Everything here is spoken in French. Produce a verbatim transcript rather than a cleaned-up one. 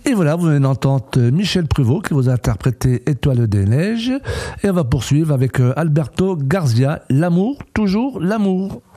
Et voilà, vous venez d'entendre Michel Pruvot qui vous a interprété Étoile des neiges. Et on va poursuivre avec Alberto Garcia, L'amour, toujours l'amour.